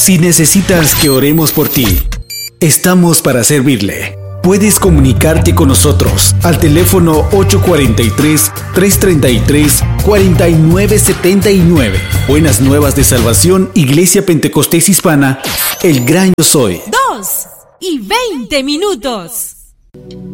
Si necesitas que oremos por ti, estamos para servirle. Puedes comunicarte con nosotros al teléfono 843-333-4979. Buenas Nuevas de Salvación, Iglesia Pentecostés Hispana, el Gran Yo Soy. 2:20.